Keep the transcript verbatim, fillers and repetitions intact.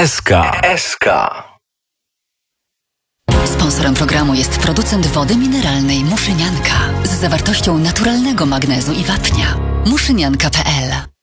S K. S K. Sponsorem programu jest producent wody mineralnej Muszynianka z zawartością naturalnego magnezu i wapnia. muszynianka kropka p l